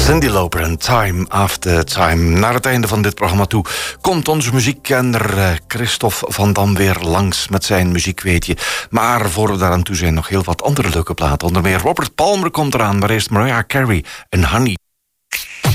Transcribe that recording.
Cyndi Lauper en Time After Time. Naar het einde van dit programma toe komt onze muziekkenner Christophe van Dam weer langs met zijn muziek, weet je. Maar voor we daaraan toe zijn nog heel wat andere leuke platen. Onder meer Robert Palmer komt eraan, maar eerst Mariah Carey en Honey.